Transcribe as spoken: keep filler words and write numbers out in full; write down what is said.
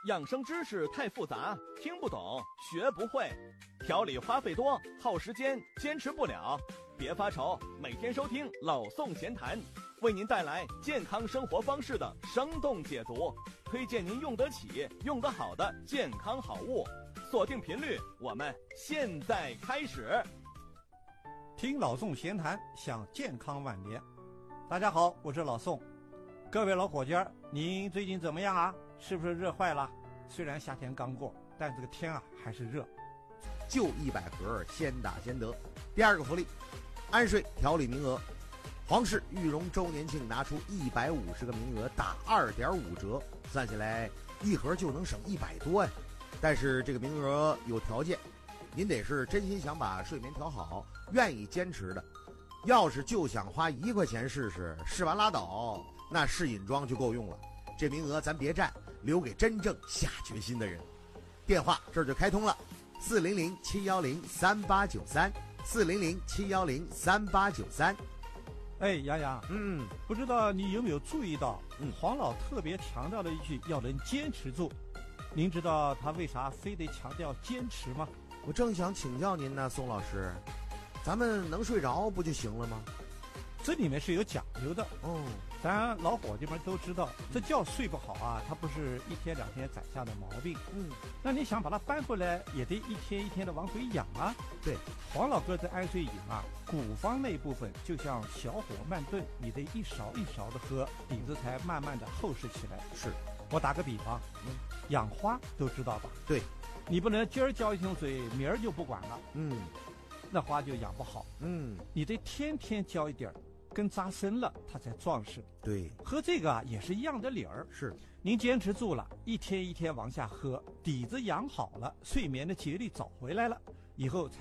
养生知识太复杂，听不懂，学不会，调理花费多，耗时间，坚持不了。别发愁，每天收听老宋闲谈，为您带来健康生活方式的生动解读，推荐您用得起、用得好的健康好物。锁定频率，我们现在开始。 听老宋闲谈，享健康晚年。大家好，我是老宋。各位老伙计儿，您最近怎么样啊？是不是热坏了？虽然夏天刚过，但这个天啊还是热。 就一百盒，先打先得。第二个福利，安睡调理名额，皇室裕荣周年庆拿出一百五十个名额，打二点五折，算起来一盒就能省一百多呀。但是这个名额有条件，您得是真心想把睡眠调好，愿意坚持的。要是就想花一块钱试试，试完拉倒，那试饮装就够用了。这名额咱别占，留给真正下决心的人。电话这儿就开通了，四零零七幺零三八九三，四零零七幺零三八九三。 哎，杨洋， 嗯， 不知道你有没有注意到， 嗯黄老特别强调了一句要能坚持住。您知道他为啥非得强调坚持吗？ 我正想请教您呢，宋老师，咱们能睡着不就行了吗？ 这里面是有讲究的。 哦， 咱老伙计们都知道，这觉睡不好啊，它不是一天两天攒下的毛病。 嗯， 那你想把它搬回来，也得一天一天的往回养啊。 对， 黄老哥的安睡饮啊，古方那部分就像小火慢炖，你得一勺一勺的喝，底子才慢慢的厚实起来。 是， 我打个比方， 嗯， 养花都知道吧？ 对， 你不能今儿浇一桶水，明儿就不管了， 嗯那花就养不好。 嗯， 你得天天浇一点儿，根扎深了，它才壮实。 对， 喝这个啊也是一样的理儿。 是， 您坚持住了，一天一天往下喝，底子养好了，睡眠的节律找回来了，以后才